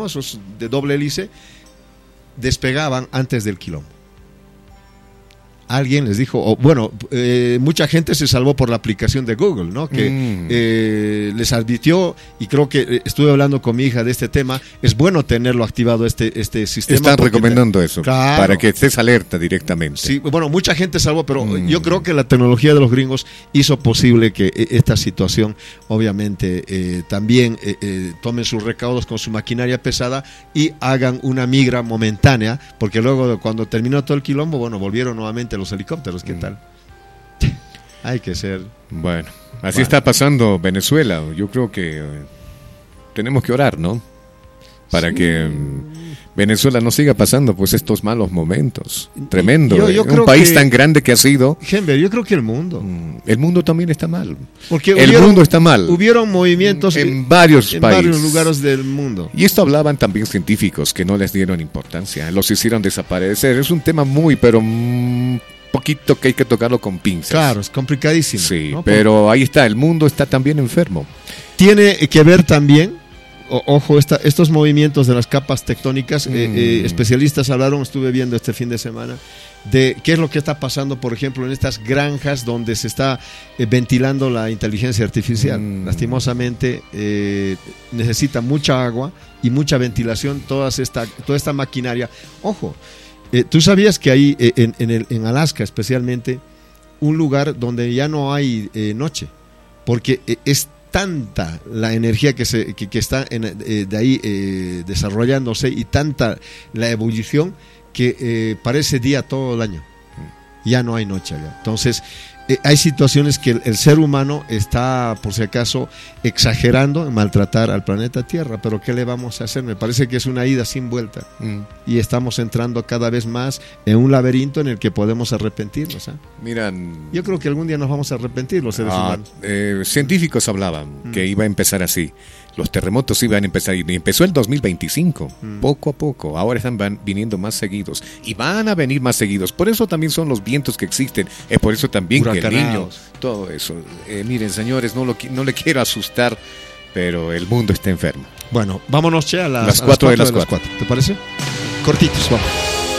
¿no? Esos de doble hélice, despegaban antes del quilombo. Alguien les dijo, mucha gente se salvó por la aplicación de Google, ¿no? Que les advirtió, y creo que estuve hablando con mi hija de este tema. Es bueno tenerlo activado este sistema. Están recomendando eso, claro, para que estés alerta directamente. Sí, bueno, mucha gente salvó, pero yo creo que la tecnología de los gringos hizo posible que esta situación, obviamente, también tomen sus recaudos con su maquinaria pesada y hagan una migra momentánea, porque luego, cuando terminó todo el quilombo, volvieron nuevamente los helicópteros. ¿Qué tal? Hay que ser... Bueno, así está pasando Venezuela. Yo creo que tenemos que orar, ¿no? Para que Venezuela no siga pasando pues estos malos momentos. Tremendo. Yo creo un país que, tan grande que ha sido. Henry, yo creo que el mundo También está mal. Porque el mundo está mal. Hubieron movimientos en varios países. Varios lugares del mundo. Y esto hablaban también científicos que no les dieron importancia. Los hicieron desaparecer. Es un tema muy, pero poquito que hay que tocarlo con pinzas. Claro, es complicadísimo. Sí, ¿no? Pero ahí está. El mundo está también enfermo. Tiene que ver también... Ojo, estos movimientos de las capas tectónicas, especialistas hablaron, estuve viendo este fin de semana, de qué es lo que está pasando, por ejemplo, en estas granjas donde se está ventilando la inteligencia artificial. Lastimosamente, necesita mucha agua y mucha ventilación, toda esta maquinaria. Ojo, ¿tú sabías que hay en Alaska especialmente un lugar donde ya no hay noche? Porque es tanta la energía que está de ahí desarrollándose, y tanta la ebullición que parece día todo el año. Ya no hay noche allá. Entonces hay situaciones que el ser humano está, por si acaso, exagerando en maltratar al planeta Tierra, pero ¿qué le vamos a hacer? Me parece que es una ida sin vuelta, y estamos entrando cada vez más en un laberinto en el que podemos arrepentirnos. Yo creo que algún día nos vamos a arrepentir los seres humanos. Científicos hablaban que iba a empezar así. Los terremotos iban a empezar, y empezó el 2025, poco a poco. Ahora están viniendo más seguidos, y van a venir más seguidos. Por eso también son los vientos que existen. Es por eso también que el niño, todo eso. Miren, señores, no le quiero asustar, pero el mundo está enfermo. Bueno, vámonos, a las 4 de las 4. ¿Te parece? Cortitos, vamos.